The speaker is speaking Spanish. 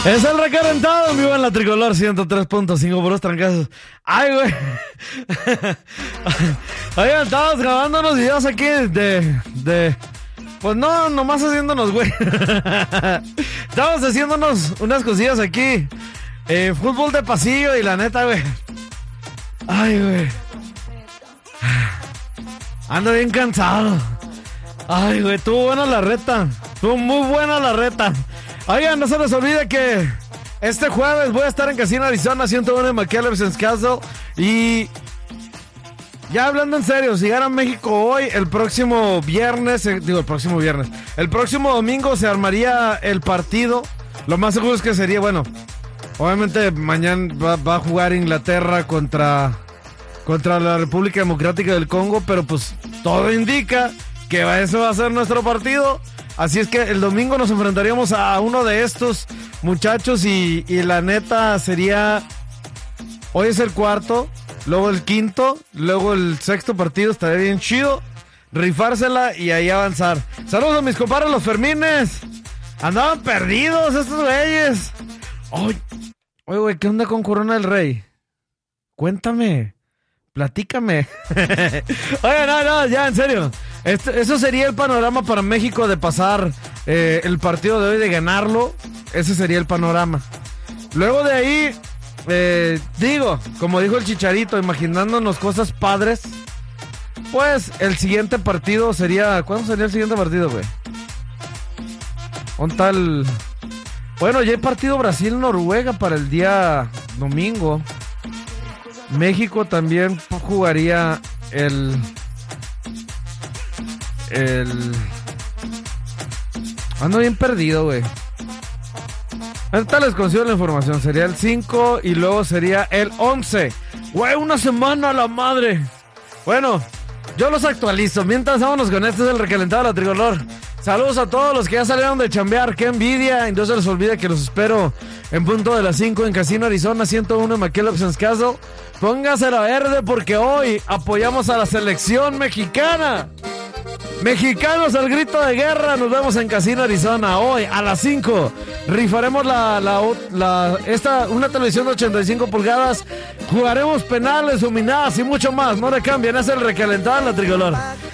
Es el recalentado en vivo en la Tricolor 103.5 por los trancazos. Ay, güey. Oigan, estamos grabando unos videos aquí pues no, nomás haciéndonos, güey. Estamos haciéndonos unas cosillas aquí. Fútbol de pasillo y la neta, güey. Ay, güey. Ando bien cansado. Ay, güey, estuvo buena la reta. Estuvo muy buena la reta. Oigan, no se les olvide que este jueves voy a estar en Casino Arizona 101 en McAllister's Castle. Y ya hablando en serio, si gana México hoy, el próximo domingo se armaría el partido. Lo más seguro es que sería, bueno, obviamente mañana va a jugar Inglaterra contra la República Democrática del Congo, pero pues todo indica que eso va a ser nuestro partido. Así es que el domingo nos enfrentaríamos a uno de estos muchachos y la neta sería... Hoy es el cuarto, luego el quinto, luego el sexto partido. Estaría bien chido rifársela y ahí avanzar. Saludos a mis compadres los Fermines. Andaban perdidos estos güeyes. Oye, güey, ¿qué onda con Corona del Rey? Cuéntame, platícame. Oye, no, ya, en serio. Eso sería el panorama para México de pasar el partido de hoy, de ganarlo. Ese sería el panorama. Luego de ahí, como dijo el Chicharito, imaginándonos cosas padres, pues el siguiente partido sería... ¿Cuándo sería el siguiente partido, güey? Un tal... Bueno, ya hay partido Brasil-Noruega para el día domingo. México también jugaría Ando bien perdido, güey. Ahorita les consigo la información. Sería el 5 y luego sería el 11. Güey, una semana a la madre. Bueno, yo los actualizo. Mientras, vámonos con este, es el recalentado de la Tricolor. Saludos a todos los que ya salieron de chambear. Qué envidia. Y no se les olvide que los espero en punto de las 5 en Casino Arizona 101 en McAllister's Castle. Póngasela verde porque hoy apoyamos a la selección mexicana. Mexicanos al grito de guerra. Nos vemos en Casino Arizona hoy a las 5. Rifaremos una televisión de 85 pulgadas. Jugaremos penales, dominadas y mucho más. No le cambien, es el recalentado en la Tricolor.